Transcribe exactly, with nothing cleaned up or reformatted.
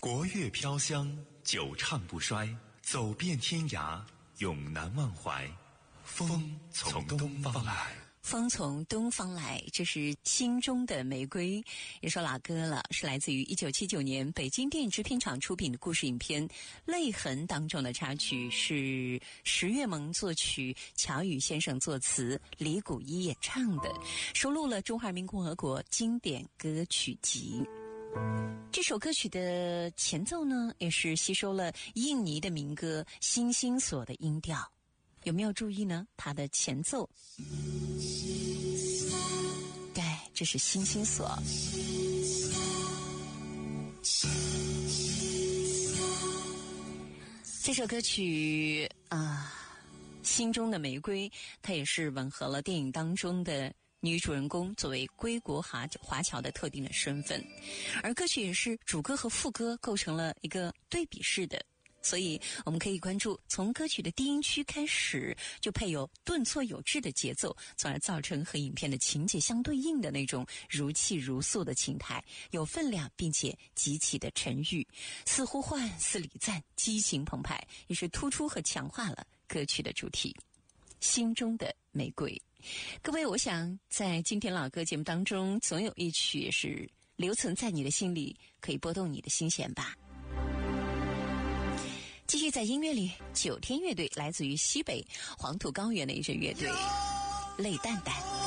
国乐飘香，久唱不衰，走遍天涯，永难忘怀。风从东方来， 风从东方来，这是心中的玫瑰，也说老歌了，是来自于一九七九年北京电影制片厂出品的故事影片《泪痕》当中的插曲，是石月萌作曲，乔羽先生作词，李谷一演唱的，收录了中华人民共和国经典歌曲集。这首歌曲的前奏呢，也是吸收了印尼的民歌《星星所》的音调。有没有注意呢？它的前奏，对，这是星星所。这首歌曲啊，《心中的玫瑰》，它也是吻合了电影当中的女主人公作为归国华华侨的特定的身份，而歌曲也是主歌和副歌构成了一个对比式的。所以我们可以关注从歌曲的低音区开始就配有顿挫有致的节奏，从而造成和影片的情节相对应的那种如泣如诉的情态，有分量并且极其的沉郁，似呼唤似礼赞，激情澎湃，也是突出和强化了歌曲的主题。心中的玫瑰，各位，我想在今天老歌节目当中总有一曲是留存在你的心里，可以拨动你的心弦吧。继续在音乐里，九天乐队来自于西北黄土高原的一支乐队，泪蛋蛋。